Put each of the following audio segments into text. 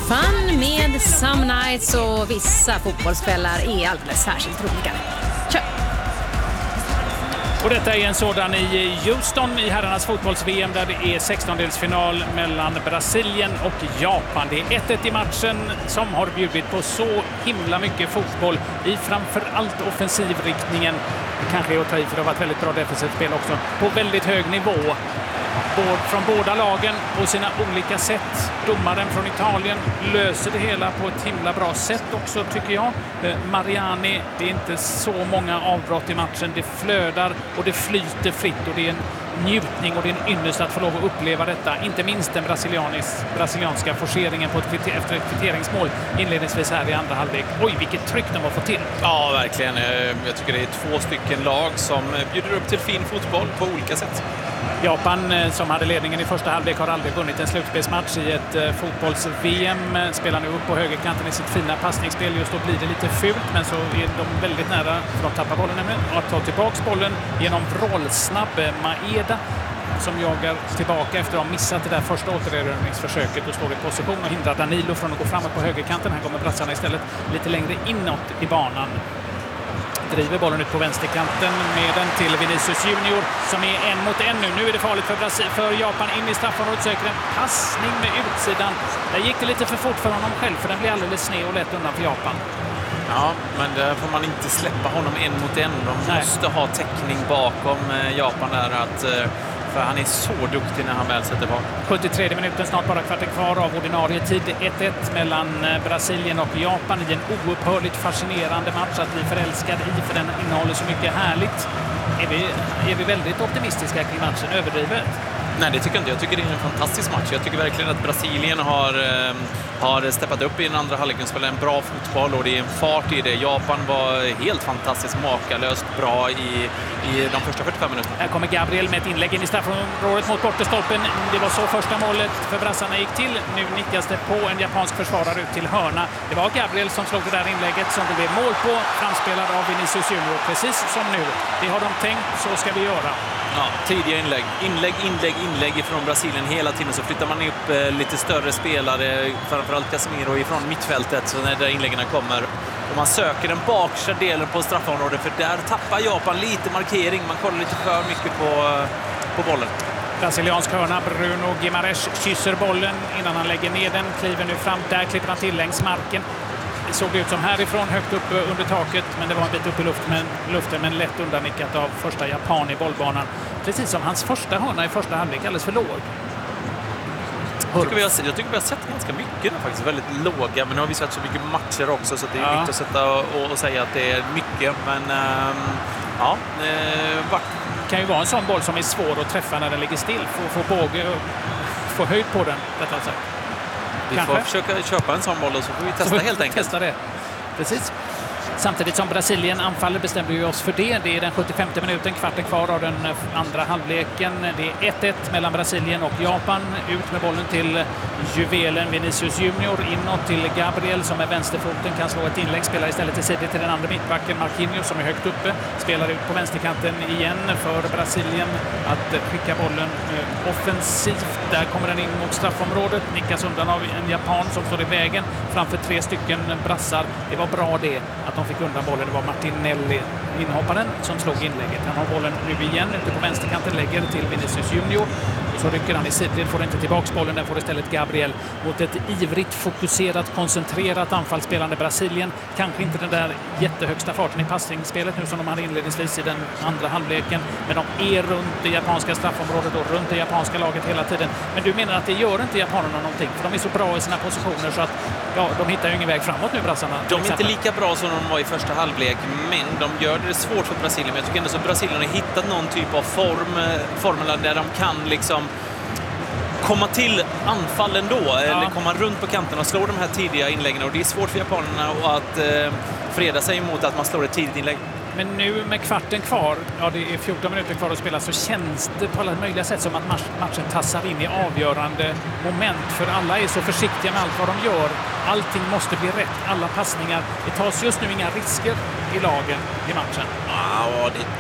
Fun med Some Nights, och vissa fotbollskvällar är alldeles särskilt roliga. Kör! Och detta är en sådan i Houston i herrarnas fotbolls-VM där det är 16-delsfinal mellan Brasilien och Japan. Det är 1-1 i matchen som har bjudit på så himla mycket fotboll i framförallt offensivriktningen. Det kanske är att ta i, för det har varit väldigt bra defensivt spel också på väldigt hög nivå. Från båda lagen på sina olika sätt. Domaren från Italien löser det hela på ett himla bra sätt också, tycker jag. Mariani, det är inte så många avbrott i matchen. Det flödar och det flyter fritt, och det är en njutning och det är en ynnest att få lov att uppleva detta. Inte minst den brasilianska forceringen på efter ett kvitteringsmål inledningsvis här i andra halvlek. Oj, vilket tryck de har fått till. Ja, verkligen. Jag tycker det är två stycken lag som bjuder upp till fin fotboll på olika sätt. Japan, som hade ledningen i första halvlek, har aldrig vunnit en slutspelsmatch i ett fotbolls-VM. Spelar nu upp på högerkanten i sitt fina passningsspel. Just då blir det lite fult, men så är de väldigt nära, för de tappar bollen nämligen, att ta tillbaka bollen genom vrålsnabb Maeda som jagar tillbaka efter att ha missat det där första återerövringsförsöket och står i position och hindrar Danilo från att gå framåt på högerkanten. Här kommer brassarna istället lite längre inåt i banan. Driver bollen ut på vänsterkanten med den till Vinicius Junior som är 1-mot-1 nu. Nu är det farligt för Japan in i straffområdet, söker en passning med utsidan. Där gick det lite för fort för honom själv, för den blir alldeles sned och lätt undan för Japan. Ja, men där får man inte släppa honom 1-mot-1. De måste ha täckning bakom Japan där, för han är så duktig när han väl sätter på. 73 minuten, snart bara kvarten kvar av ordinarie tid. 1-1 mellan Brasilien och Japan i en oupphörligt fascinerande match att bli förälskad i, för den innehåller så mycket härligt. Är vi väldigt optimistiska kring matchen? Överdrivet? Nej, det tycker jag inte. Jag tycker det är en fantastisk match. Jag tycker verkligen att Brasilien har steppat upp i den andra halvleken och spelat en bra fotboll, och det är en fart i det. Japan var helt fantastiskt makalöst bra i de första 45 minuterna. Här kommer Gabriel med ett inlägg in i straffområdet mot bortestolpen. Det var så första målet för brassarna gick till. Nu nickas det på en japansk försvarare ut till hörna. Det var Gabriel som slog det där inlägget som det blev mål på, framspelad av Vinicius Junior. Precis som nu. Det har de tänkt, så ska vi göra. Ja, tidiga inlägg ifrån Brasilien hela tiden, så flyttar man upp lite större spelare, framförallt Casemiro ifrån mittfältet, så när där inläggen kommer. Och man söker den bakre delen på straffområdet, för där tappar Japan lite markering. Man kollar lite för mycket på bollen. Brasiliansk hörna, Bruno Guimarães kysser bollen innan han lägger ner den, kliver nu fram, där klipper han till längs marken. Det såg ut som härifrån, högt upp under taket, men det var en bit upp i luften, men lätt undannickat av första japan i bollbanan. Precis som hans första hörna i första halvlek, alldeles för låg. Jag tycker vi har sett ganska mycket nu faktiskt, väldigt låga, men nu har vi sett så mycket matcher också, så det är mycket att sätta och säga att det är mycket, men det kan ju vara en sån boll som är svår att träffa när den ligger still, få höjd på den, rättare sagt. Vi får försöka köpa en sån boll och så får vi testa helt enkelt. Testa det. Precis. Samtidigt som Brasilien anfaller bestämde vi oss för det. Det är den 75 minuten, kvarten kvar av den andra halvleken. Det är 1-1 mellan Brasilien och Japan. Ut med bollen till juvelen Vinicius Junior. Inåt till Gabriel som med vänsterfoten kan slå ett inlägg. Spelar istället till sidan till den andra mittbacken Marquinhos som är högt uppe. Spelar ut på vänsterkanten igen för Brasilien att skicka bollen offensivt. Där kommer den in mot straffområdet. Nickas undan av en japan som står i vägen framför 3 stycken brassar. Det var bra det att de fick undan bollen. Det var Martinelli, inhopparen, som slog inlägget. Han har bollen nu igen ute på vänsterkanten, lägger till Vinicius Junior. Så rycker han i sidled, får inte tillbaka bollen, den får istället Gabriel mot ett ivrigt, fokuserat, koncentrerat anfallsspelande Brasilien. Kanske inte den där jättehögsta farten i passningsspelet nu som de hade inledningsvis i den andra halvleken, men de är runt det japanska straffområdet och runt det japanska laget hela tiden. Men du menar att det gör inte japanerna någonting, för de är så bra i sina positioner så att de hittar ju ingen väg framåt nu, brassarna. De är inte lika bra som de var i första halvlek, men de gör det svårt för Brasilien. Men jag tycker ändå så Brasilien har hittat någon typ av formula där de kan liksom komma till anfallen då, eller komma runt på kanten och slå de här tidiga inläggen, och det är svårt för japanerna att freda sig emot att man slår ett tidigt inlägg. Men nu med kvarten kvar, det är 14 minuter kvar att spela, så känns det på alla möjliga sätt som att matchen tassar in i avgörande moment, för alla är så försiktiga med allt vad de gör. Allting måste bli rätt, alla passningar. Det tas just nu inga risker i lagen i matchen. Ja, det tycker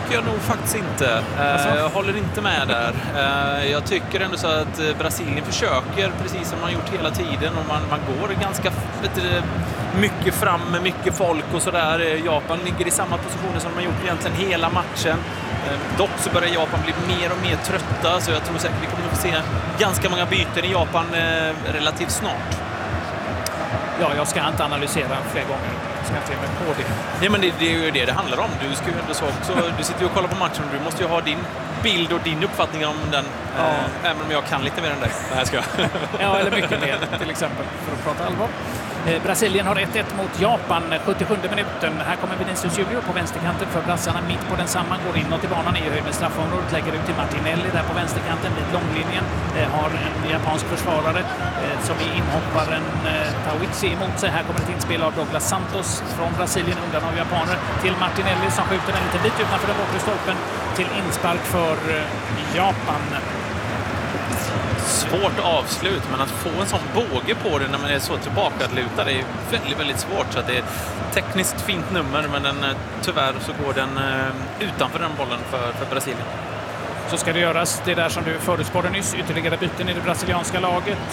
tycker jag nog faktiskt inte. Jag håller inte med där. Jag tycker ändå så att Brasilien försöker, precis som man gjort hela tiden, och man går ganska mycket fram med mycket folk och sådär. Japan ligger i samma positioner som de har gjort egentligen hela matchen. Dock så börjar Japan bli mer och mer trötta, så jag tror säkert vi kommer att få se ganska många byten i Japan relativt snart. Ja, jag ska inte analysera fler gånger. Jag ska inte ge mig på det. Nej, men det är ju det handlar om. Du ska ju ändå så också, du sitter ju och kollar på matchen och du måste ju ha din bild och din uppfattning om den. Ja. Även om jag kan lite mer än dig. Det här ska jag. Ja, eller mycket mer till exempel, för att prata allvar. Brasilien har 1-1 mot Japan, 77 minuten. Här kommer Vinicius Junior på vänsterkanten för brassarna. Mitt på densamma, går inåt i banan i höjd med straffområdet, lägger ut till Martinelli där på vänsterkanten vid långlinjen. Har en japansk försvarare som är inhopparen Tawichi emot sig. Här kommer ett inspel av Douglas Santos från Brasilien undan av japaner till Martinelli som skjuter en liten bit utanför den bortre stolpen till inspark för Japan. Svårt avslut, men att få en sån båge på det när man är så tillbakadlutad, det är väldigt, väldigt svårt. Så att det är ett tekniskt fint nummer, men tyvärr så går den utanför den bollen för Brasilien. Så ska det göras det där som du förutspådde nyss, ytterligare byten i det brasilianska laget.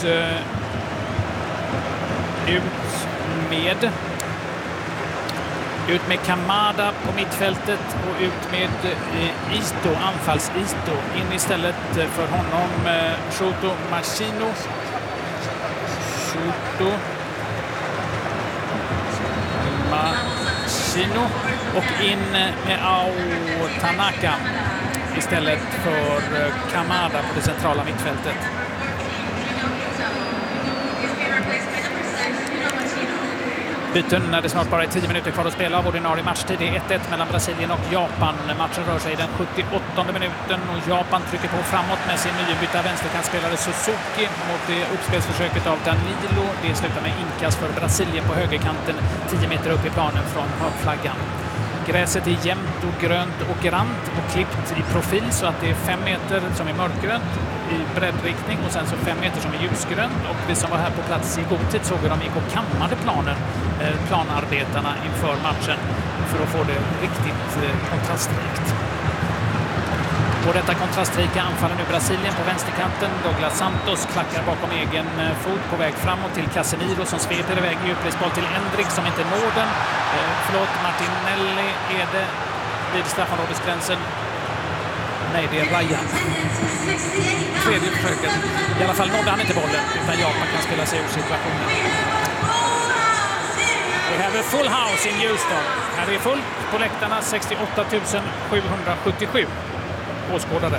Ut med Kamada på mittfältet och ut med Ito, anfalls-Ito. In istället för honom Shoto Machino. Och in med Ao Tanaka istället för Kamada på det centrala mittfältet. Byten när det snart bara är 10 minuter kvar att spela av ordinarie matchtid. Det är 1-1 mellan Brasilien och Japan. Matchen rör sig i den 78:e minuten och Japan trycker på framåt med sin nybytta vänsterkantspelare Suzuki mot det uppspelsförsöket av Danilo. Det slutar med inkast för Brasilien på högerkanten 10 meter upp i planen från högflaggan. Gräset är jämnt och grönt och grant och klippt i profil så att det är 5 meter som är mörkgrönt i breddriktning och sen så 5 meter som är ljusgrönt. Och vi som var här på plats i god tid såg hur de gick och kammade planarbetarna inför matchen för att få det riktigt kontrastrikt. På detta kontrastrika anfaller nu Brasilien på vänsterkanten. Douglas Santos klackar bakom egen fot på väg framåt till Casemiro som sveper iväg djupledsboll till Endrick som inte når den. Martinelli är det vid straffområdesgränsen. Nej, det är Ryan. Tredje försöket. I alla fall nådde han inte bollen utan Japan kan spela sig ur situationen. We have a full house in Houston. Här är fullt på läktarna, 68 777 åskådare.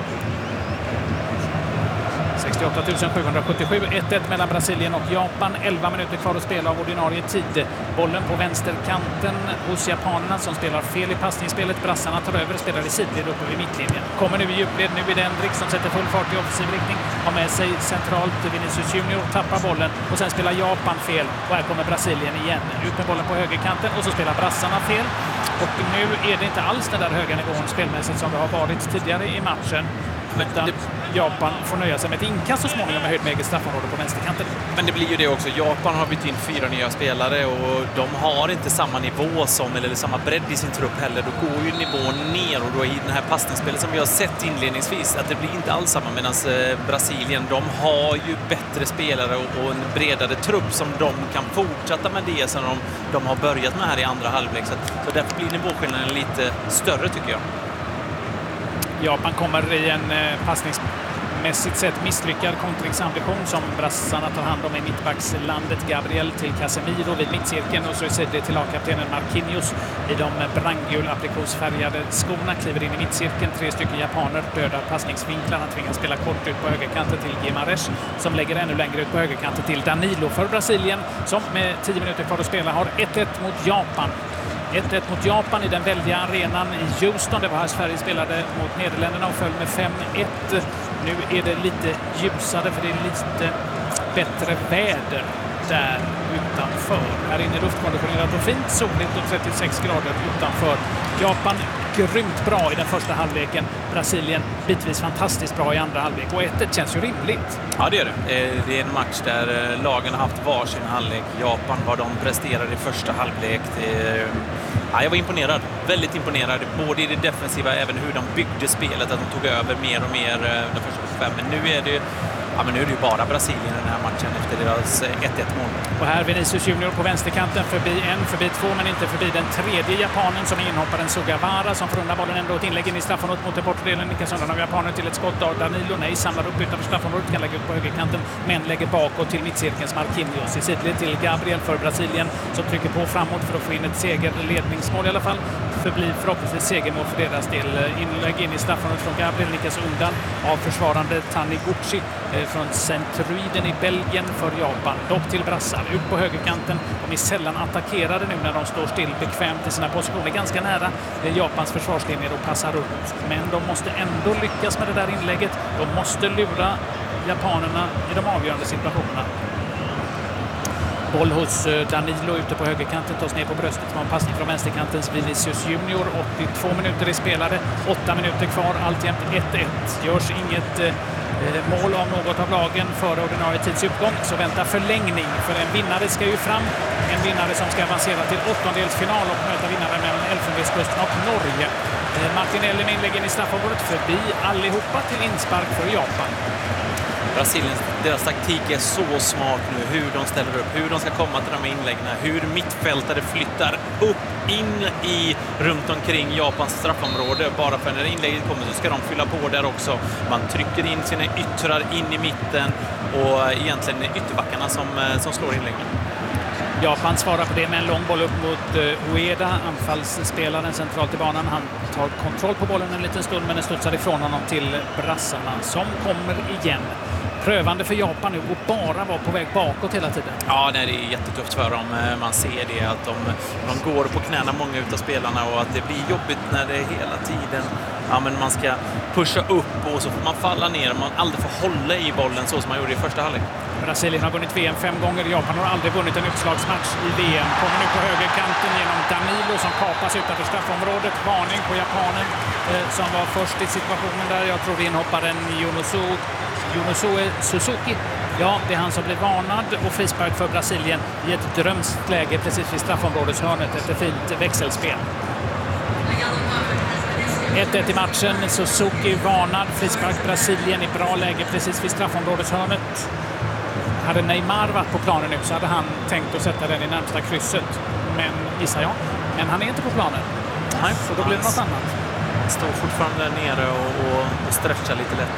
68 777, 1-1 mellan Brasilien och Japan. 11 minuter kvar att spela av ordinarie tid. Bollen på vänsterkanten hos japanerna som spelar fel i passningsspelet. Brassarna tar över och spelar i sidled uppe vid mittlinjen. Kommer nu i djupled, nu är det Endrick som sätter full fart i offensiv riktning. Har med sig centralt Vinicius Junior, tappar bollen och sen spelar Japan fel. Och här kommer Brasilien igen. Ut med bollen på högerkanten och så spelar brassarna fel. Och nu är det inte alls den där höga nivån spelmässigt som det har varit tidigare i matchen. Utan Japan får nöja sig med ett inkast så småningom med höjd med eget straffområde på vänsterkanten. Men det blir ju det också. Japan har bytt in 4 nya spelare och de har inte samma nivå som, eller samma bredd i sin trupp heller. Då går ju nivån ner och då i den här passningsspelet som vi har sett inledningsvis att det blir inte alls samma, medan Brasilien, de har ju bättre spelare och en bredare trupp som de kan fortsätta med det som de har börjat med här i andra halvlek. Så därför blir nivåskillnaden lite större tycker jag. Japan kommer i en passningsmässigt sett misslyckad kontringsambition som brassarna tar hand om i mittbackslandet. Gabriel till Casemiro vid mittcirkeln och så är det till lagkaptenen Marquinhos i de brandgul aprikosfärgade skorna. Kliver in i mittcirkeln, 3 stycken japaner dödar passningsvinklar. Han tvingas spela kort ut på högerkanten till Guimarães som lägger ännu längre ut på högerkanten till Danilo för Brasilien som med 10 minuter kvar att spela har 1-1 mot Japan. 1-1 mot Japan i den väldiga arenan i Houston. Det var här Sverige spelade mot Nederländerna och föll med 5-1. Nu är det lite ljusare för det är lite bättre väder. där utanför. Här inne luftkonditionerat och fint, soligt och 36 grader utanför. Japan grymt bra i den första halvleken. Brasilien bitvis fantastiskt bra i andra halvlek. Och 1-1 känns ju rimligt. Ja, det är det. Det är en match där lagen har haft varsin halvlek. Japan, vad de presterade i första halvlek. Ja, jag var imponerad. Väldigt imponerad. Både i det defensiva, även hur de byggde spelet. Att de tog över mer och mer de första 5. Men nu är det ju bara Brasilien i den här matchen efter deras 1-1-mål. Och här Vinicius Junior på vänsterkanten, förbi 2 men inte förbi den tredje japanen som är inhopparen Sugawara som får undan bollen ändå ett inlägg in i straffområdet mot den bortre delen. Nickas undan av japanen till ett skott av Danilo. Nej, samlar upp utanför straffområdet, kan lägga ut på högerkanten men lägger bakåt till mittcirkelns Marquinhos. I sidled till Gabriel för Brasilien som trycker på framåt för att få in ett segerledningsmål i alla fall. Förblir förhoppningsvis segermål för deras del. Inlägg in i straffområdet från Gabriel, nickas undan av försvarande Taniguchi från Centruiden i Belgien för Japan. Dock till brassar. Ut på högerkanten. De är sällan attackerade nu när de står still bekvämt i sina positioner. Ganska nära Japans försvarslinjer och passar runt. Men de måste ändå lyckas med det där inlägget. De måste lura japanerna i de avgörande situationerna. Boll hos Danilo ute på högerkanten, tas ner på bröstet från passning från vänsterkantens Vinicius Junior. 82 minuter är spelade, 8 minuter kvar, alltjämt 1-1. Görs inget mål av något av lagen före ordinarie tidsutgång så väntar förlängning, för en vinnare ska ju fram. En vinnare som ska avancera till åttondelsfinal och möta vinnare mellan Elfenbenskusten och Norge. Martinelli med inläggen i straffområdet, förbi allihopa till inspark för Japan. Brasilien, deras taktik är så smart nu, hur de ställer upp, hur de ska komma till de här inläggen, hur mittfältare flyttar upp in i runt omkring Japans straffområde. Bara för när inlägget kommer så ska de fylla på där också. Man trycker in sina yttrar in i mitten och egentligen ytterbackarna som slår inläggen. Japan svarar på det med en lång boll upp mot Ueda, anfallsspelaren centralt i banan. Han tar kontroll på bollen en liten stund men den studsar ifrån honom till brassarna som kommer igen. Prövande för Japan nu och bara var på väg bakåt hela tiden. Ja, nej, det är jättetufft för dem. Man ser det att de går på knäna, många utav spelarna, och att det blir jobbigt när det hela tiden men man ska pusha upp och så får man falla ner. Man aldrig får hålla i bollen så som man gjorde i första halvlek. Brasilien har vunnit VM 5 gånger. Japan har aldrig vunnit en utslagsmatch i VM. Kommer nu på högerkanten genom Danilo som kapas utanför straffområdet. Varning på japanen som var först i situationen där. Jag tror inhopparen Yunosuke Suzuki. Ja, det är han som blir varnad och frispark för Brasilien i ett drömskt läge precis vid straffområdeshörnet efter fint växelspel. 1-1 i matchen. Suzuki varnad. Frispark Brasilien i bra läge precis vid straffområdeshörnet. Hade Neymar varit på planen nu så hade han tänkt att sätta den i närmsta krysset. Men gissar jag. Men han är inte på planen. Nej, så då blir det något annat. Står fortfarande där nere och stretchar lite lätt.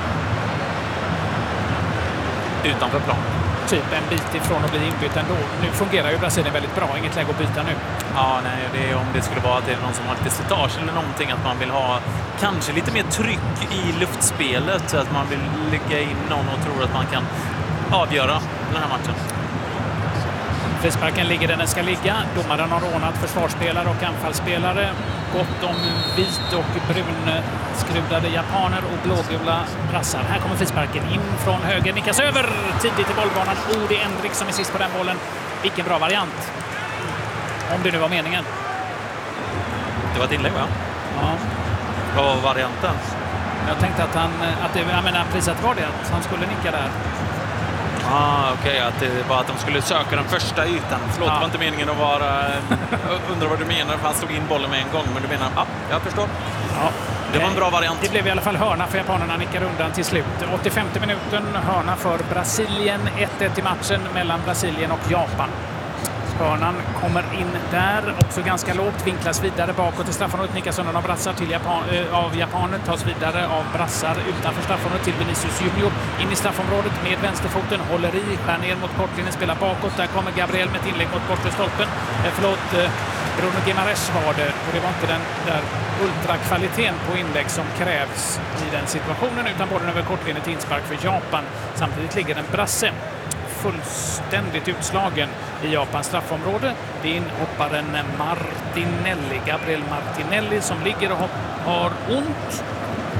Utanför plan. Typ en bit ifrån att bli inbytt ändå. Nu fungerar ju Brasilien väldigt bra. Inget läge att byta nu. Ja, nej, det är om det skulle vara att det är någon som har lite slitage eller någonting, att man vill ha kanske lite mer tryck i luftspelet, så att man vill lägga in någon och tror att man kan avgöra den här matchen. Frisparken ligger där den ska ligga. Domaren har ordnat försvarsspelare och anfallsspelare. Gott om vit och brunskrudade japaner och blågula brassar. Här kommer frisparken in från höger. Nickas över tidigt i bollbanan. Det är Endrik som är sist på den bollen. Vilken bra variant. Om det nu var meningen. Det var ett inlägg, va? Ja. Vad var varianten? Jag tänkte att priset var det att han skulle nicka där. Okej, att det var att de skulle söka den första ytan. Förlåt, det var inte meningen att vara... undrar vad du menar, för han slog in bollen med en gång. Men du menar, jag förstår. Ja. Det var en bra variant. Det blev i alla fall hörna för japanerna, nickar undan till slut. 85 minuten, hörna för Brasilien. 1-1 i matchen mellan Brasilien och Japan. Hörnan kommer in där, också ganska lågt, vinklas vidare bakåt i straffområdet, nickas undan av brassar till av japaner, tas vidare av brassar utanför straffområdet till Vinicius Junior, in i straffområdet med vänsterfoten, håller i, skär ner mot kortlinjen, spelar bakåt, där kommer Gabriel med ett inlägg mot bortre stolpen. Bruno Guimaraes var det, och det var inte den där ultrakvaliteten på inlägg som krävs i den situationen, utan bollen över kortlinjen till inspark för Japan. Samtidigt ligger en brasse fullständigt utslagen i Japans straffområde. Det är inhopparen Gabriel Martinelli som ligger och har ont. Han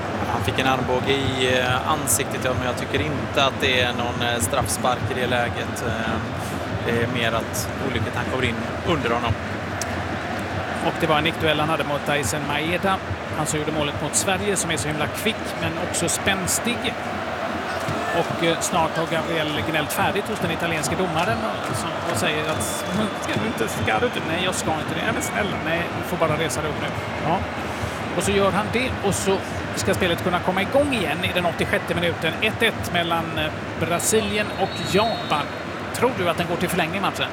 fick en armbåge i ansiktet, men jag tycker inte att det är någon straffspark i det läget. Det är mer att olyckan kommer in under honom. Och det var en nickduell han hade mot Dyson Maeda. Han som gjorde målet mot Sverige, som är så himla kvick men också spänstig. Och snart har Gabriel gnällt färdigt hos den italienska domaren och säger att ska du inte? Nej, jag ska inte det. Ja, men snälla, nej, du får bara resa dig upp nu. Ja. Och så gör han det och så ska spelet kunna komma igång igen i den 86 minuten. 1-1 mellan Brasilien och Japan. Tror du att den går till förlängning, matchen?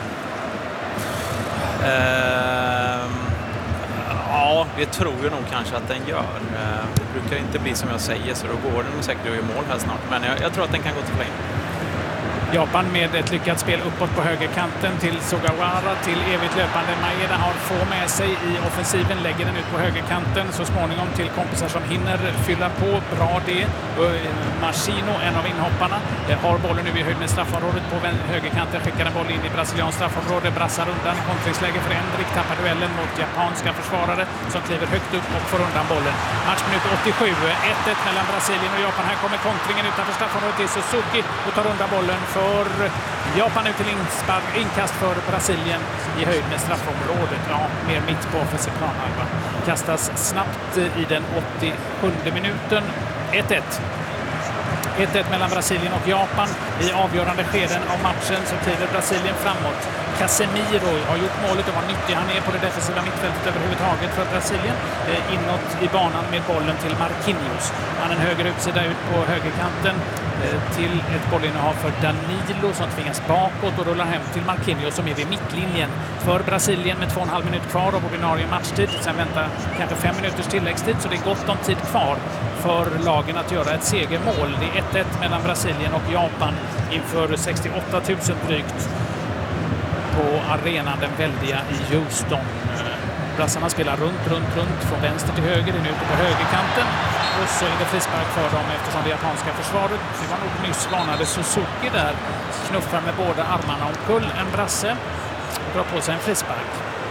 Ja, det tror jag nog kanske att den gör. Det brukar inte bli som jag säger, så då går den säkert att göra mål här snart. Men jag tror att den kan gå till förlängning. Japan med ett lyckat spel uppåt på högerkanten till Sugawara, till evigt löpande Maeda har få med sig i offensiven, lägger den ut på högerkanten så småningom till kompisar som hinner fylla på. Bra det. Machino, en av inhopparna, har bollen nu i höjd med straffområdet på högerkanten, skickar en boll in i brasiliansk straffområde, brassar undan, kontringsläge för Endrik, tappar duellen mot japanska försvarare som kliver högt upp och får undan bollen. Matchminut 87, 1-1 mellan Brasilien och Japan. Här kommer kontringen utanför straffområdet till Suzuki och tar undan bollen för Japan ut till inkast för Brasilien i höjd med straffområdet. Ja, mer mitt på offensiv planhalva. Kastas snabbt i den 87 minuten. 1-1. 1-1 mellan Brasilien och Japan. I avgörande skeden av matchen så kliver Brasilien framåt. Casemiro har gjort målet och var nyttig. Han är på det defensiva mittfältet överhuvudtaget för Brasilien. Inåt i banan med bollen till Marquinhos. Han en höger utsida ut på högerkanten till ett bollinnehav för Danilo som tvingas bakåt och rullar hem till Marquinhos som är vid mittlinjen för Brasilien med 2,5 minuter kvar av ordinarie matchtid. Sen väntar kanske 5 minuters tilläggstid, så det är gott om tid kvar för lagen att göra ett segermål. Det är 1-1 mellan Brasilien och Japan inför 68 000 drygt på arenan Den väldiga i Houston. Brassarna spelar runt från vänster till höger, in ute på högerkanten och så är det frispark för dem eftersom det japanska försvaret, det var nog nyss varnade Suzuki där, knuffar med båda armarna omkull en brasse och drar på sig en frispark.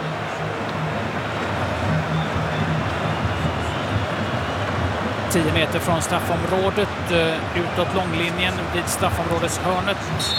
Meter från straffområdet, utåt långlinjen vid straffområdeshörnet.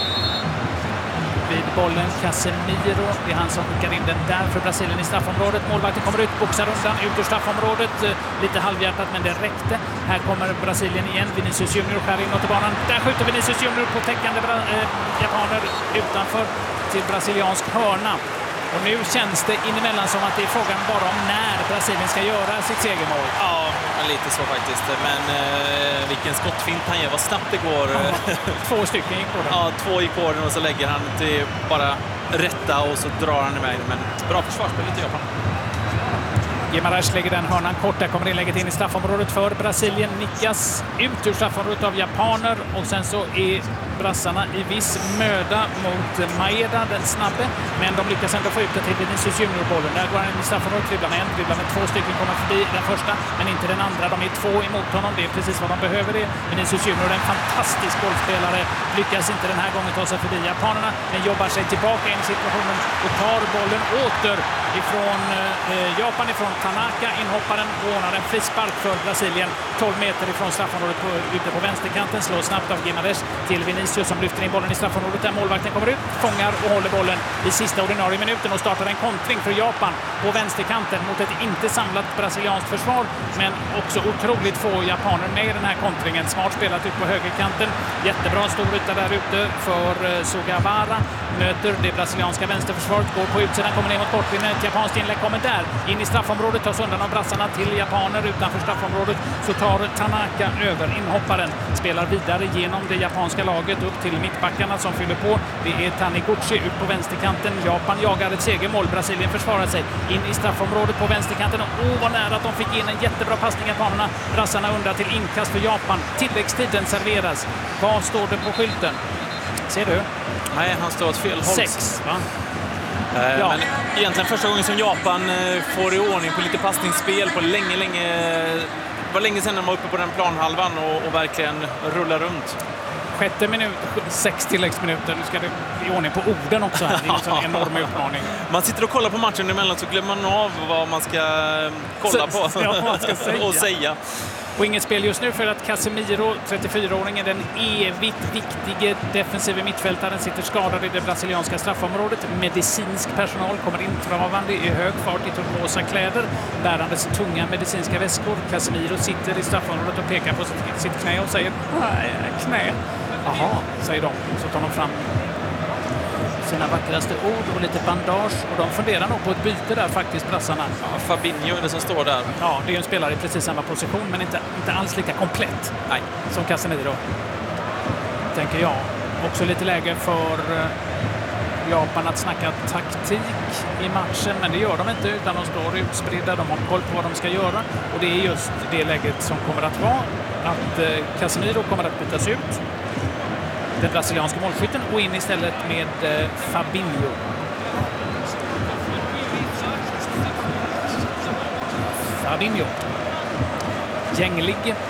Vid bollen Casemiro, det är han som skickar in den där för Brasilien i straffområdet. Målvakten kommer ut, boxar undan ut ur straffområdet. Lite halvhjärtat, men det räckte. Här kommer Brasilien igen, Vinicius Junior skär in åt banan. Där skjuter Vinicius Junior på täckande japaner utanför till brasiliansk hörna. Och nu känns det inemellan som att det är frågan bara om när Brasilien ska göra sitt segermål. Ja, lite så faktiskt. Men vilken skottfint han ger, vad snabbt det går. Ja, 2 stycken gick på den. Ja, 2 gick på den och så lägger han till bara rätta och så drar han iväg. Men bra försvarsspel i Japan. Guimaraes lägger den hörnan kort. Där kommer inlägget in i straffområdet för Brasilien. Nickas ut ur straffområdet av japaner och sen så är brassarna i viss möda mot Maeda, den snabbe. Men de lyckas ändå få ut det till Vinicius Junior-bollen. Där går han in i straffområdet, dribblar med 2 stycken, kommer förbi den första men inte den andra. De är 2 emot honom, det är precis vad de behöver det. Vinicius Junior är en fantastisk bollspelare. Lyckas inte den här gången ta sig förbi japanerna men jobbar sig tillbaka in i situationen och tar bollen åter ifrån Japan, ifrån Tanaka, inhopparen, och ordnar en frispark för Brasilien 12 meter ifrån straffområdet ute på vänsterkanten. Slår snabbt av Guimaraes till Vinicius som lyfter in bollen i straffområdet där målvakten kommer ut, fångar och håller bollen i sista ordinarie minuten och startar en kontring för Japan på vänsterkanten mot ett inte samlat brasilianskt försvar, men också otroligt få japaner med i den här kontringen. Smart spelat ut på högerkanten, jättebra stor yta där ute för Sugawara, möter det brasilianska vänsterförsvaret, går på utsidan, kommer ner mot kortlinjen, ett japanskt inlägg kommer där in i straffområdet, tas undan av brassarna till japaner utanför straffområdet, så tar Tanaka över, inhopparen spelar vidare genom det japanska laget upp till mittbackarna som fyller på. Det är Taniguchi ut på vänsterkanten. Japan jagar ett segermål. Brasilien försvarar sig in i straffområdet på vänsterkanten. Och vad nära att de fick in en jättebra passning japanerna. Brassarna undrar till inkast för Japan. Tilläggstiden serveras. Vad står det på skylten? Ser du? Nej, han står åt fel håll. 6, va? Ja. Men egentligen första gången som Japan får i ordning på lite passningsspel på länge. Det var länge sedan de var uppe på den planhalvan och verkligen rullar runt. 6 tilläggsminuter. Nu ska det i ordning på orden också här. Det är en sån enorm utmaning. Man sitter och kollar på matchen emellan så glömmer man av vad man ska kolla på och säga. Och inget spel just nu för att Casemiro, 34-åringen, den evigt viktige defensiva mittfältaren, sitter skadad i det brasilianska straffområdet. Medicinsk personal kommer intravande i hög fart i turkosa kläder, bärandes tunga medicinska väskor. Casemiro sitter i straffområdet och pekar på sitt knä och säger knä. Jaha, säger de. Så tar de fram sina vackraste ord och lite bandage, och de funderar nog på ett byte där faktiskt, brassarna. Ja, Fabinho är det som står där. Ja, det är en spelare i precis samma position, men inte alls lika komplett. Nej. Som Casemiro, tänker jag. Också lite läge för Japan att snacka taktik i matchen, men det gör de inte, utan de står utspridda, de har koll på vad de ska göra, och det är just det läget som kommer att vara att Casemiro kommer att bytas ut, den brasilianska målskytten, och in istället med Fabinho. Fabinho. Gänglig.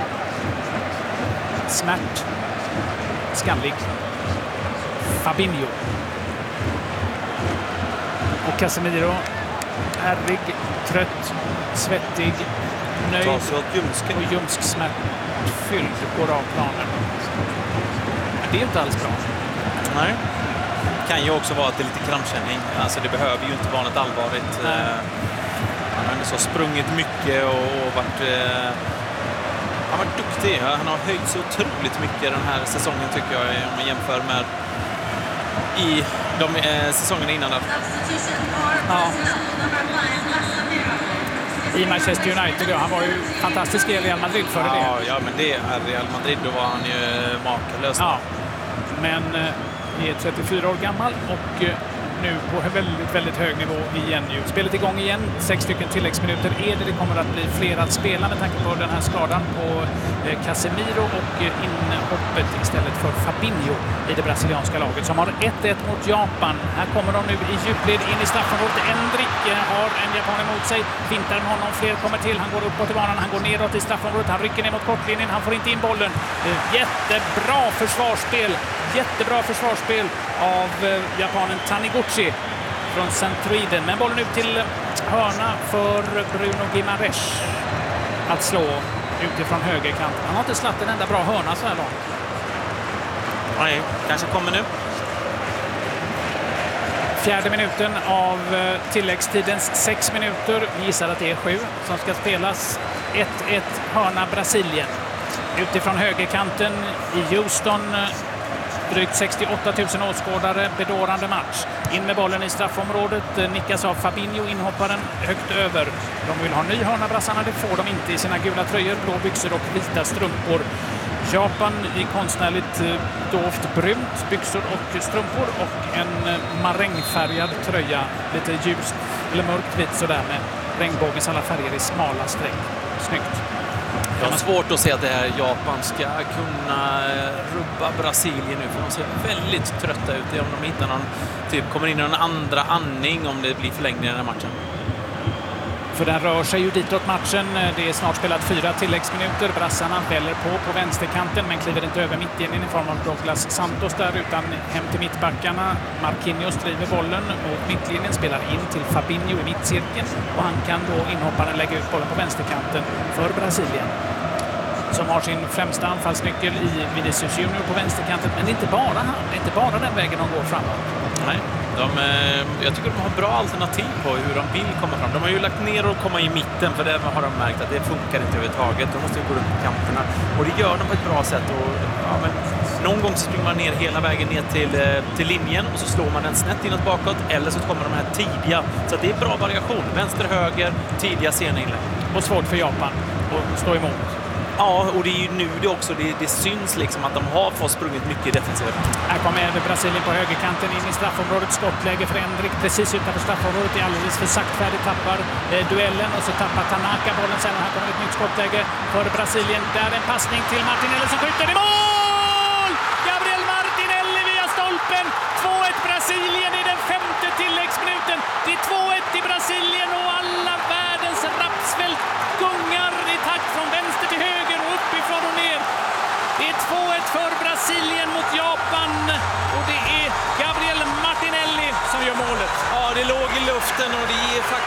Smärt. Skallig. Fabinho. Och Casemiro. Ärrig, trött, svettig, nöjd och ljumsksmärtfylld går av planen. Det är inte alls bra. Nej. Det kan ju också vara att det är lite krampkänning. Alltså det behöver ju inte vara något allvarligt. Han har så sprungit mycket och varit... Han var duktig. Han har höjt så otroligt mycket den här säsongen, tycker jag, om man jämför med i de säsongerna innan. Ja. I Manchester United, ja. Han var ju fantastisk i Real Madrid före det. Ja, men det är Real Madrid, då var han ju makalös. Ja, men är 34 år gammal och nu på väldigt, väldigt hög nivå igen. Spelet igång igen, 6 stycken tilläggsminuter är det. Det kommer att bli fler att spela med tanke på den här skadan på Casemiro och inhoppet istället för Fabinho i det brasilianska laget som har 1-1 mot Japan. Här kommer de nu i djupled in i straffområdet. Endrik har en japan emot sig. Fintar med honom, fler kommer till. Han går uppåt i banan, han går neråt i straffområdet. Han rycker ner mot kortlinjen, han får inte in bollen. Jättebra försvarsspel. Jättebra försvarsspel av japanen Taniguchi från Centroiden. Men bollen ut till hörna för Bruno Guimaraes att slå utifrån högerkant. Han har inte slagit en enda bra hörna så här långt. Nej, kanske kommer nu. 4:e minuten av tilläggstidens 6 minuter. Vi gissar att det är 7 som ska spelas. 1-1 hörna Brasilien. Utifrån högerkanten i Houston. Drygt 68 000 åskådare, bedårande match. In med bollen i straffområdet, nickas av Fabinho, inhopparen högt över. De vill ha ny hörna, brassarna, det får de inte i sina gula tröjor, blå byxor och vita strumpor. Japan i konstnärligt dovt brunt, byxor och strumpor och en marängfärgad tröja, lite ljust eller mörkt vit sådär med regnbågens alla färger i smala streck. Snyggt. Jag har svårt att se att det här Japan ska kunna rubba Brasilien nu, för de ser väldigt trötta ut om de hittar någon, kommer in i någon andra andning om det blir förlängning i den här matchen. För den rör sig ju ditåt matchen. Det är snart spelat 4 tilläggsminuter. Brassarna väller på vänsterkanten men kliver inte över mittlinjen i form av Douglas Santos där, utan hem till mittbackarna. Marquinhos driver bollen mot mittlinjen, spelar in till Fabinho i mittcirkeln och han kan då inhopparen lägga ut bollen på vänsterkanten för Brasilien, som har sin främsta anfallsnyckel i Vinicius Junior på vänsterkanten. Men det är inte bara han, det är inte bara den vägen de går framåt. Nej. Jag tycker de har bra alternativ på hur de vill komma fram. De har ju lagt ner och komma i mitten, för det har de märkt att det funkar inte överhuvudtaget. De måste ju gå runt på kanterna och det gör de på ett bra sätt. Och, någon gång så springer man ner hela vägen ner till linjen och så slår man den snett inåt bakåt, eller så kommer de här tidiga. Så att det är bra variation. Vänster, höger, tidiga sena inlägg. Och svårt för Japan att stå emot. Ja, och det är ju nu det också, det syns liksom att de har fått sprungit mycket defensivt. Här kommer Brasilien på högerkanten in i straffområdet. Skottläge för Endrik precis utanför straffområdet. Det är alldeles för saktfärdigt, tappar duellen och så tappar Tanaka bollen sen. Och här kommer ett nytt skottläge för Brasilien. Där en passning till Martinelli som skjuter i mål! Gabriel Martinelli via stolpen. 2-1 Brasilien i den 5:e tilläggsminuten. Det är 2-1 i Brasilien och alla världens rapsfält gungar i takt från vänster till höger och uppifrån och ner. Det är 2-1 för Brasilien.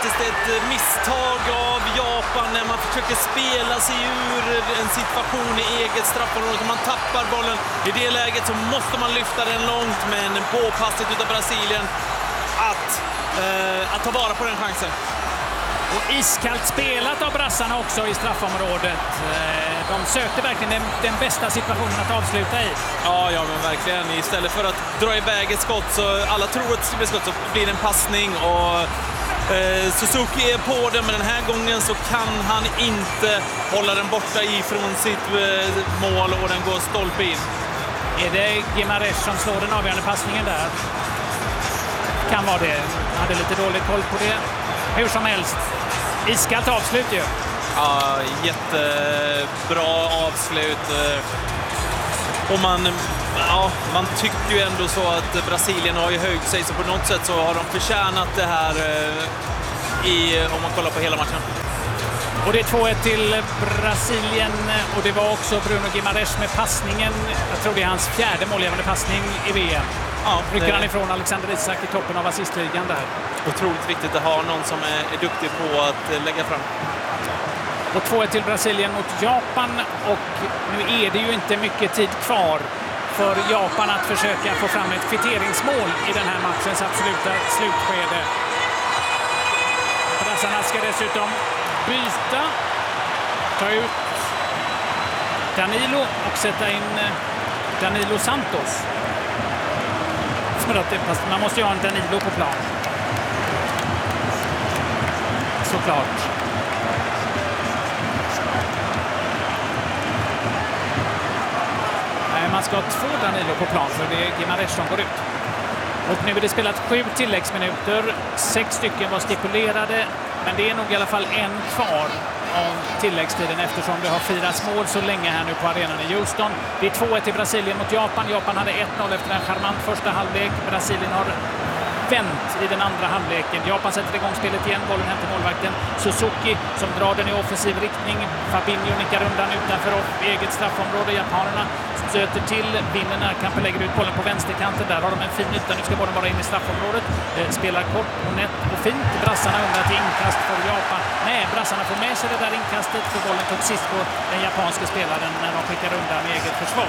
faktiskt ett misstag av Japan när man försöker spela sig ur en situation i eget straffområde och man tappar bollen. I det läget så måste man lyfta den långt, men påpasset utav Brasilien att ta vara på den chansen. Och iskallt spelat av brassarna också i straffområdet. De sökte verkligen den bästa situationen att avsluta i. Ja, men verkligen. Istället för att dra iväg ett skott, så alla tror att det ska bli skott, så blir det en passning. Och Suzuki är på den, men den här gången så kan han inte hålla den borta ifrån sitt mål och den går stolpe in. Är det Guimaraes som slår den avgörande passningen där? Kan vara det. Han hade lite dålig koll på det. Hur som helst, iskallt avslut ju. Ja, jättebra avslut. Och man tycker ju ändå så att Brasilien har ju höjt sig, så på något sätt så har de förtjänat det här om man kollar på hela matchen. Och det är 2-1 till Brasilien, och det var också Bruno Guimaraes med passningen. Jag tror det är hans fjärde målgivande passning i VM. Ja, rycker han ifrån Alexander Isak i toppen av assistligan där. Otroligt viktigt att ha någon som är duktig på att lägga fram. Och 2-1 till Brasilien mot Japan, och nu är det ju inte mycket tid kvar för Japan att försöka få fram ett kvitteringsmål i den här matchens absoluta slutskede. Brassarna ska dessutom byta, ta ut Danilo och sätta in Danilo Santos. Fast man måste ju ha en Danilo på plan. Såklart. Nej, man ska ha 2 Danilo på plan, för det är Guimaraes som går ut. Och nu är det spelat 7 tilläggsminuter. 6 stycken var stipulerade, men det är nog i alla fall en kvar av tilläggstiden, eftersom det har firats mål så länge här nu på arenan i Houston. Det är 2-1 till Brasilien mot Japan. Japan hade 1-0 efter en charmant första halvlek. Brasilien har vänt i den andra halvleken. Japan sätter igång spelet igen. Bollen hem till målvakten Suzuki som drar den i offensiv riktning. Fabinho nickar undan utanför eget straffområde. Japanerna stöter till, vinner närkampen, lägger ut bollen på vänsterkanten. Där har de en fin yta. Nu ska bollen vara in i straffområdet. Spelar kort och nätt och fint. Brassarna undrar till inkast för Japan. Nej, brassarna får med sig det där inkastet, för bollen tog sist på den japanska spelaren när de skickar undan med eget försvar.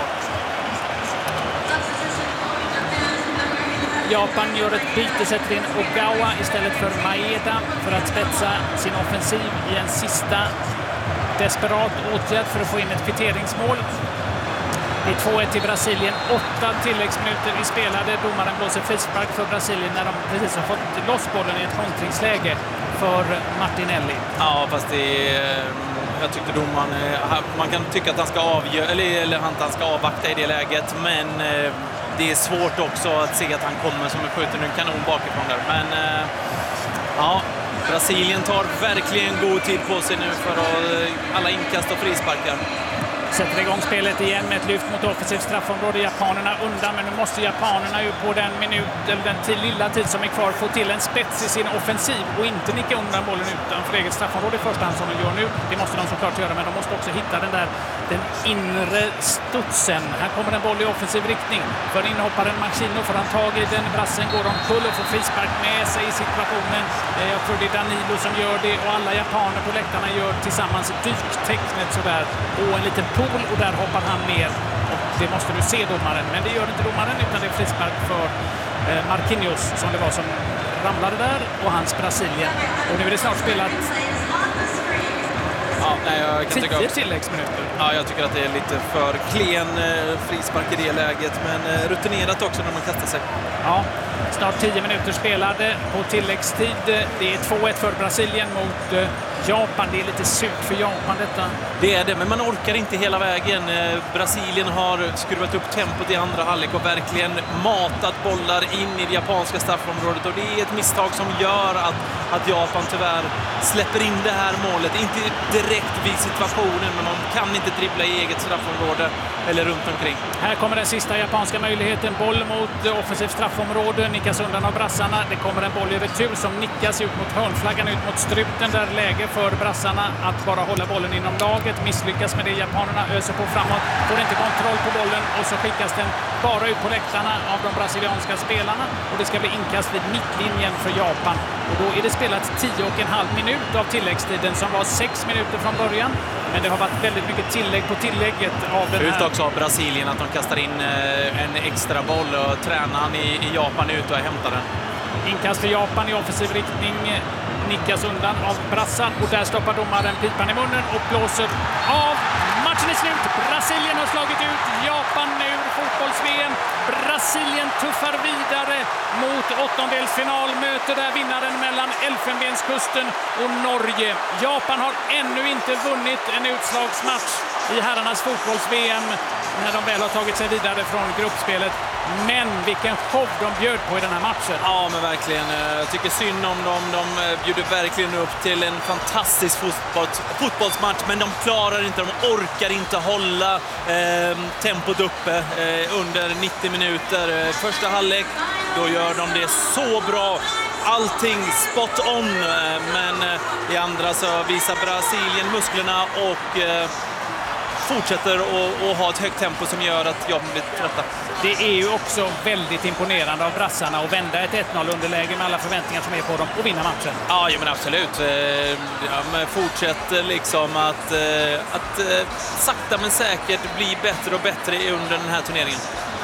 Japan gör ett byte, sätter in Ogawa istället för Maeda för att spetsa sin offensiv i en sista desperat åtgärd för att få in ett kvitteringsmål. Det är 2-1 till Brasilien. 8 tilläggsminuter i spelade. Domaren blåser frispark för Brasilien när de precis har fått loss bollen i ett kontringsläge för Martinelli. Ja, fast det är... Jag tyckte domaren... Man kan tycka att han ska han ska avvakta i det läget, men det är svårt också att se att han kommer som en skjuter en kanon bakifrån där. Men ja, Brasilien tar verkligen god tid på sig nu för alla inkast och frisparkar. Sätter igång spelet igen med ett lyft mot offensivt straffområde. Japanerna undan, men nu måste japanerna ju på den lilla tid som är kvar få till en spets i sin offensiv och inte nicka undan bollen utanför eget straffområde i första hand som de gör nu. Det måste de såklart göra, men de måste också hitta den inre studsen. Här kommer en boll i offensiv riktning. För inhopparen Maxino får han tag i den. Brassen går omkull och får frispark med sig i situationen. Jag tror det är Danilo som gör det, och alla japaner på läktarna gör tillsammans dyktecknet sådär. Och en liten pool, och där hoppar han ner. Och det måste du se, domaren. Men det gör inte domaren, utan det är frispark för Marquinhos som det var som ramlade där, och hans Brasilien. Och nu är det snart spelat 10 tilläggsminuter. Ja, jag tycker att det är lite för klen frispark i det läget, men rutinerat också när man kastar sig. Ja, snart 10 minuter spelade på tilläggstid. Det är 2-1 för Brasilien mot Japan. Det är lite surt för Japan detta. Det är det, men man orkar inte hela vägen. Brasilien har skruvat upp tempot i andra halvlek och verkligen matat bollar in i det japanska straffområdet, och det är ett misstag som gör att Japan tyvärr släpper in det här målet. Inte direkt vid situationen, men man kan inte dribbla i eget straffområde eller runt omkring. Här kommer den sista japanska möjligheten. Boll mot offensivt straffområde, nickas undan av brassarna. Det kommer en boll i retur som nickas ut mot hörnflaggan, ut mot struten, där läge för brassarna att bara hålla bollen inom laget. Misslyckas med det, japanerna öser på framåt, får inte kontroll på bollen och så skickas den bara ut på läktarna av de brasilianska spelarna och det ska bli inkast vid mittlinjen för Japan. Och då är det spelat 10,5 minut av tilläggstiden som var 6 minuter från början. Men det har varit väldigt mycket tillägg på tillägget av den här. Ut också av Brasilien att de kastar in en extra boll och tränaren i Japan ut och hämtar den. Inkast för Japan i offensiv riktning nickas undan av brassar och där stoppar domaren pipan i munnen och blåser av. Matchen är slut. Brasilien har slagit ut Japan ur fotbolls-VM. Brasilien tuffar vidare mot åttondelsfinal, möter där vinnaren mellan Elfenbenskusten och Norge. Japan har ännu inte vunnit en utslagsmatch i herrarnas fotbolls-VM när de väl har tagit sig vidare från gruppspelet. Men vilken show de bjöd på i den här matchen. Ja, men verkligen. Jag tycker synd om dem. De bjuder verkligen upp till en fantastisk fotbollsmatch, men de klarar inte, de orkar inte hålla tempot uppe under 90 minuter. Första halvlek, då gör de det så bra. Allting spot on, men i andra så visar Brasilien musklerna och fortsätter att ha ett högt tempo som gör att jag blir trötta. Det är ju också väldigt imponerande av brassarna att vända ett 1-0-underläge med alla förväntningar som är på dem och vinna matchen. Ja, men absolut. Ja, men fortsätter liksom att sakta men säkert bli bättre och bättre under den här turneringen.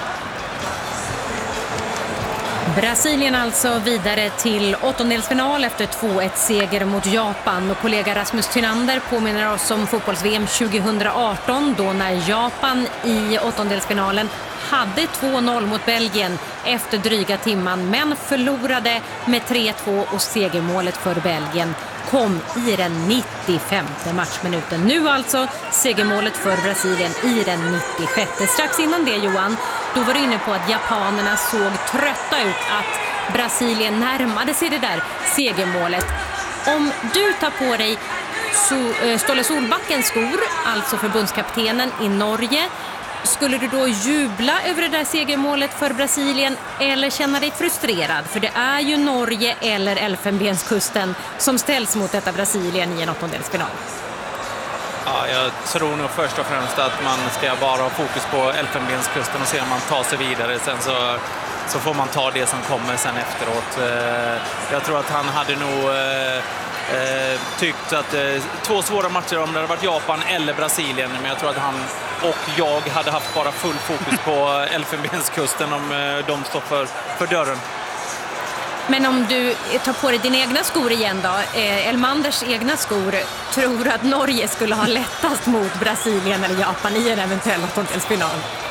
Brasilien alltså vidare till åttondelsfinal efter 2-1-seger mot Japan. Och kollega Rasmus Tynander påminner oss om fotbolls-VM 2018 då när Japan i åttondelsfinalen hade 2-0 mot Belgien efter dryga timman men förlorade med 3-2 och segermålet för Belgien kom i den 95 matchminuten. Nu alltså segermålet för Brasilien i den 96. Strax innan det, Johan, då var du inne på att japanerna såg trötta ut, att Brasilien närmade sig det där segermålet. Om du tar på dig Ståle Solbackens skor, alltså förbundskaptenen i Norge, skulle du då jubla över det där segermålet för Brasilien eller känna dig frustrerad? För det är ju Norge eller Elfenbenskusten som ställs mot detta Brasilien i en åttondelsfinal. Ja, jag tror nog först och främst att man ska bara ha fokus på Elfenbenskusten och se om man tar sig vidare. Sen så får man ta det som kommer sen efteråt. Jag tror att han hade nog tyckt att två svåra matcher om det hade varit Japan eller Brasilien, men jag tror att han och jag hade haft bara full fokus på Elfenbenskusten om de står för dörren. Men om du tar på dig dina egna skor igen då, Elmanders egna skor, tror du att Norge skulle ha lättast mot Brasilien eller Japan i en eventuell åttondelsfinal?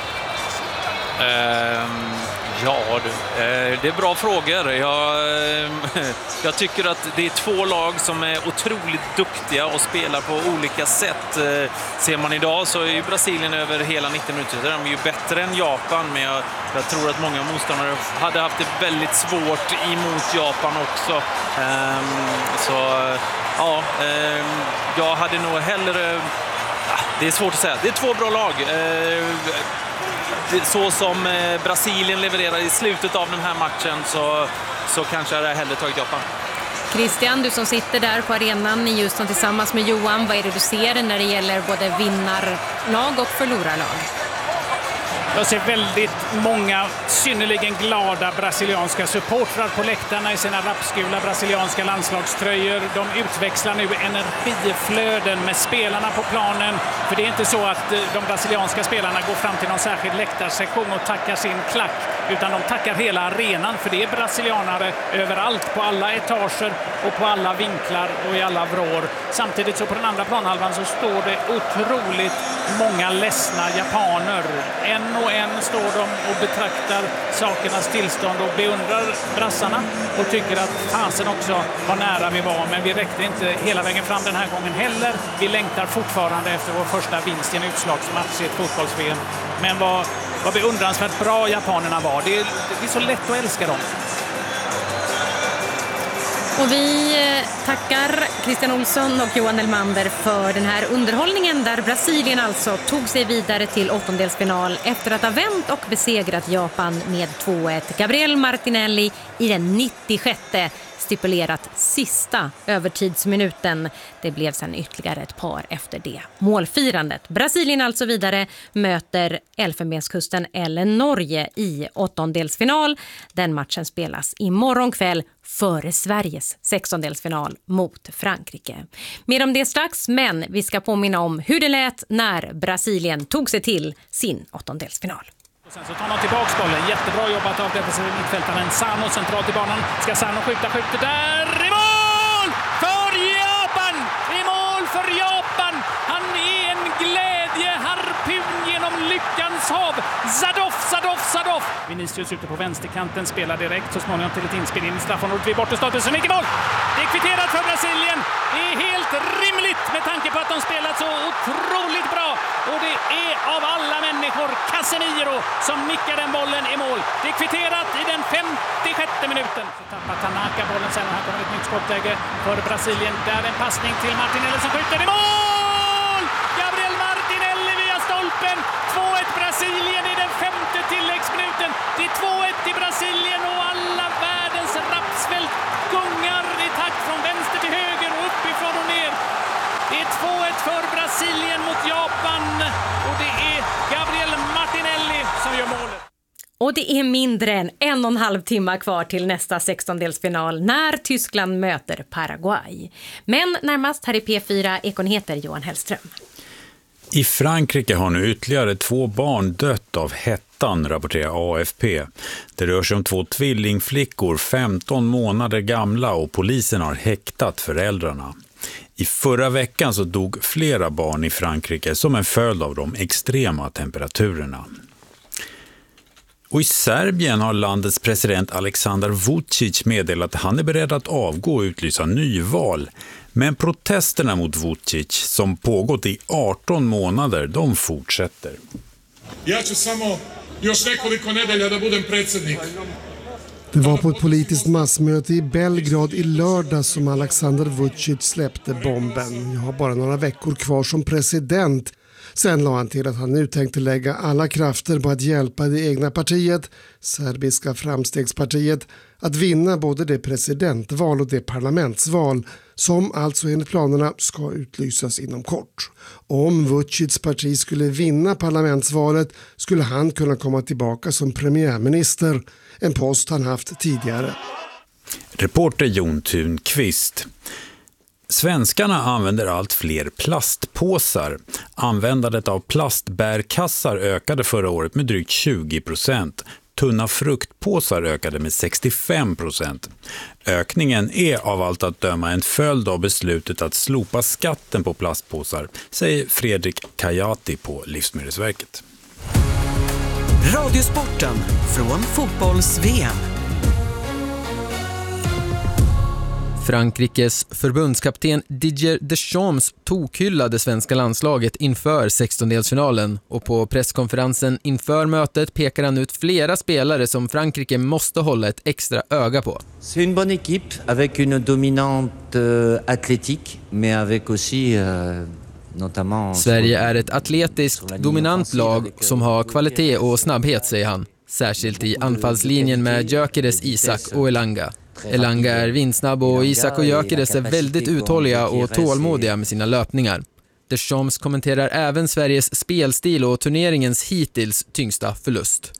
Ja, det är bra frågor. Jag tycker att det är två lag som är otroligt duktiga och spelar på olika sätt. Ser man idag så är ju Brasilien över hela 90 minuter. De är ju bättre än Japan, men jag tror att många motståndare hade haft det väldigt svårt emot Japan också. Jag hade nog hellre... Det är svårt att säga. Det är två bra lag. Så som Brasilien levererar i slutet av den här matchen så kanske jag hellre tagit Japan. Christian, du som sitter där på arenan i Houston tillsammans med Johan, vad är det du ser när det gäller både vinnarlag och förlorarlag? Jag ser väldigt många synnerligen glada brasilianska supportrar på läktarna i sina rappsgula brasilianska landslagströjor. De utväxlar nu energiflöden med spelarna på planen. För det är inte så att de brasilianska spelarna går fram till någon särskild läktarsektion och tackar sin klack, utan de tackar hela arenan, för det är brasilianare överallt, på alla etager och på alla vinklar och i alla vrår. Samtidigt så på den andra planhalvan så står det otroligt många ledsna japaner. En och en står de och betraktar sakernas tillstånd och beundrar brassarna och tycker att fasen också var nära vi var, men vi räckte inte hela vägen fram den här gången heller. Vi längtar fortfarande efter vår första vinst i en utslagsmatch i ett fotbolls-VM. Men vad beundransvärt bra japanerna var. Det är så lätt att älska dem. Och vi tackar Christian Olsson och Johan Elmander för den här underhållningen där Brasilien alltså tog sig vidare till åttondelsfinal efter att ha vänt och besegrat Japan med 2-1. Gabriel Martinelli i den 96:e stipulerat sista övertidsminuten. Det blev sedan ytterligare ett par efter det målfirandet. Brasilien alltså vidare möter Elfenbenskusten eller Norge i åttondelsfinal. Den matchen spelas imorgon kväll före Sveriges 16-delsfinal mot Frankrike. Mer om det strax, men vi ska påminna om hur det lät när Brasilien tog sig till sin åttondelsfinal. Sen så tar man tillbaks bollen. Jättebra jobbat av defensiven mittfältaren Sano centralt i banan. Ska Sano skjuter där. I mål! För Japan! I mål för Japan! Han är en glädjeharpun genom lyckans hav. Zadov! Vinicius ute på vänsterkanten spelar direkt så småningom till ett inspel in i straffområdet vid borteståtet som gick i mål. Det är kvitterat för Brasilien. Det är helt rimligt med tanke på att de spelat så otroligt bra. Och det är av alla människor Casemiro som nickar den bollen i mål. Det är kvitterat i den 56:e minuten. Så tappar Tanaka bollen sen och här kommer ett nytt skottläge för Brasilien. Där en passning till Martinelli som skjuter i mål! Gabriel Martinelli via stolpen. 2-1 Brasilien i den 5:e tilläggsminuten. Det är 2-1 i Brasilien och alla världens rapsfält gungar i takt från vänster till höger och uppifrån och ner. Det är 2-1 för Brasilien mot Japan och det är Gabriel Martinelli som gör målet. Och det är mindre än 1,5 timmar kvar till nästa 16-delsfinal när Tyskland möter Paraguay. Men närmast här i P4 Ekonyheter Johan Hellström. I Frankrike har nu ytterligare 2 barn dött av hettan, rapporterar AFP. Det rör sig om 2 tvillingflickor, 15 månader gamla, och polisen har häktat föräldrarna. I förra veckan så dog flera barn i Frankrike som en följd av de extrema temperaturerna. Och i Serbien har landets president Aleksandar Vučić meddelat att han är beredd att avgå och utlysa nyval. Men protesterna mot Vučić, som pågått i 18 månader, de fortsätter. Ja ću samo još nekoliko nedelja da budem predsjednik. Det var på ett politiskt massmöte i Belgrad i lördag som Aleksandar Vučić släppte bomben. Jag har bara några veckor kvar som president. Sen la han till att han nu tänkte lägga alla krafter på att hjälpa det egna partiet, Serbiska framstegspartiet, att vinna både det presidentval och det parlamentsval som alltså enligt planerna ska utlysas inom kort. Om Vučić parti skulle vinna parlamentsvalet skulle han kunna komma tillbaka som premiärminister, en post han haft tidigare. Reporter Jon Thunqvist. Svenskarna använder allt fler plastpåsar. Användandet av plastbärkassar ökade förra året med drygt 20%. Tunna fruktpåsar ökade med 65%. Ökningen är av allt att döma en följd av beslutet att slopa skatten på plastpåsar, säger Fredrik Kajati på Livsmedelsverket. Radiosporten från fotbolls-VM. Frankrikes förbundskapten Didier Deschamps tokhyllade svenska landslaget inför 16-delsfinalen och på presskonferensen inför mötet pekar han ut flera spelare som Frankrike måste hålla ett extra öga på. C'est une bonne équipe avec une dominante athlétique mais avec aussi Sverige är ett atletiskt dominant lag som har kvalitet och snabbhet, säger han. Särskilt i anfallslinjen med Gyökeres, Isak och Elanga. Elanga är vindsnabb och Isak och Gyökeres är väldigt uthålliga och tålmodiga med sina löpningar. Deschamps kommenterar även Sveriges spelstil och turneringens hittills tyngsta förlust.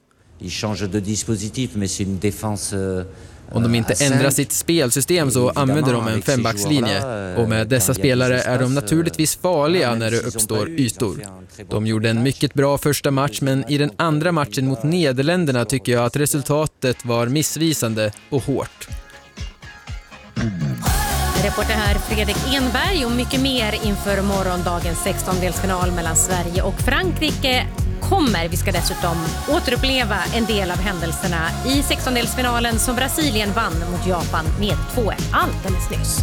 Om de inte ändrar sitt spelsystem så använder de en 5-backslinje. Och med dessa spelare är de naturligtvis farliga när det uppstår ytor. De gjorde en mycket bra första match, men i den andra matchen mot Nederländerna tycker jag att resultatet var missvisande och hårt. Reporter här Fredrik Enberg och mycket mer inför morgondagens 16-delsfinal mellan Sverige och Frankrike kommer. Vi ska dessutom återuppleva en del av händelserna i 16-delsfinalen som Brasilien vann mot Japan med 2-1 alldeles nyss.